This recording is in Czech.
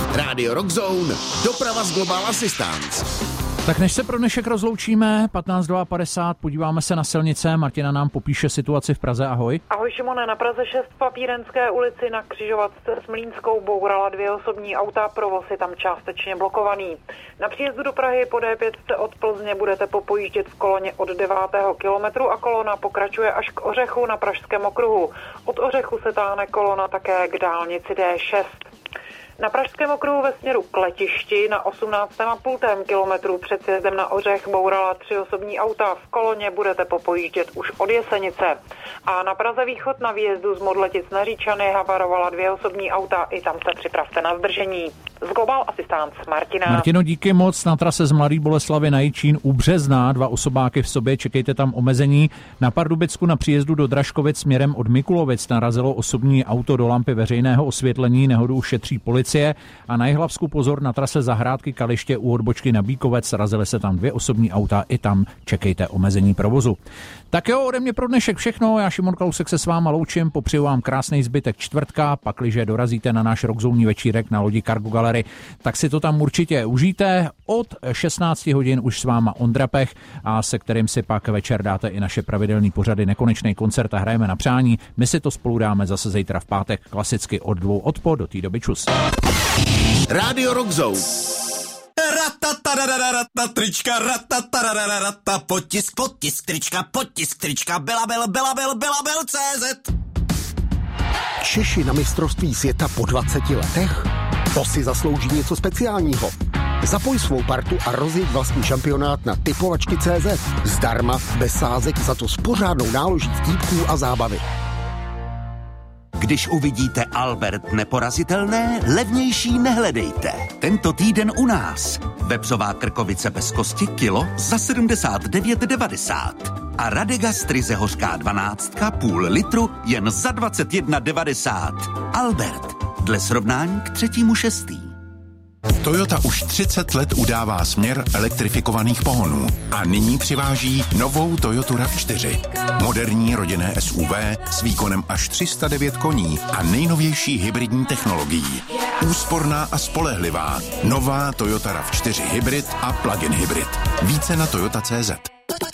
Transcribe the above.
Rádio Rockzone, doprava z Global Assistance. Tak než se pro dnešek rozloučíme, 15:50, podíváme se na silnice. Martina nám popíše situaci v Praze. Ahoj. Ahoj Šimone, na Praze 6 v Papírenské ulici na křižovatce s Mlýnskou bourala 2 osobní auta, provoz je tam částečně blokovaný. Na příjezdu do Prahy po D5 od Plzně budete popojíždět v koloně od 9. kilometru a kolona pokračuje až k Ořechu na Pražském okruhu. Od Ořechu se táhne kolona také k dálnici D6. Na Pražském okruhu ve směru k letišti na 18,5 kilometru před sjezdem na Ořech bourala 3 osobní auta. V koloně budete popojíždět už od Jesenice. A na Praze východ na výjezdu z Modletic na Říčany havarovala 2 osobní auta. I tam se připravte na zdržení. Z Global Assistance Martina. Martino, díky moc. Na trase z Mladé Boleslavi na Jičín u Března 2 osobáky v sobě, čekejte tam omezení. Na Pardubicku na příjezdu do Dražkovic směrem od Mikulovic narazilo osobní auto do lampy veřejného osvětlení, nehodu šetří policie. A na Jihlavsku pozor, na trase Zahrádky Kaliště u odbočky na Bíkovec razily se tam 2 osobní auta, i tam čekejte omezení provozu. Tak jo, ode mě pro dnešek všechno. Já Šimon Kalousek se s váma loučím, popřeju vám krásný zbytek čtvrtka, pakliže dorazíte na náš rockzónní večírek na lodi Cargo Gallery, tak si to tam určitě užijte. Od 16 hodin už s váma Ondra Pech, a se kterým si pak večer dáte i naše pravidelný pořady Nekonečný koncert a hrajeme na přání. My si to spolu dáme zase zítra v pátek, klasicky od 2 odpoledne, do té doby čus. Rádio Rockzone. Trička, potisk, trička, Belabel.cz. Češi na mistrovství světa po 20 letech? To si zaslouží něco speciálního. Zapoj svou partu a rozjeď vlastní šampionát na typovačky.cz. Zdarma, bez sázek, za to s pořádnou náloží vtípků a zábavy. Když uvidíte Albert neporazitelné, levnější nehledejte. Tento týden u nás. Vepřová krkovice bez kosti kilo za 79,90. A Radegastry hořká 12 půl litru jen za 21,90. Albert. Dle srovnání k 3.6. Toyota už 30 let udává směr elektrifikovaných pohonů a nyní přiváží novou Toyotu RAV4. Moderní rodinné SUV s výkonem až 309 koní a nejnovější hybridní technologií. Úsporná a spolehlivá. Nová Toyota RAV4 hybrid a plug-in hybrid. Více na toyota.cz.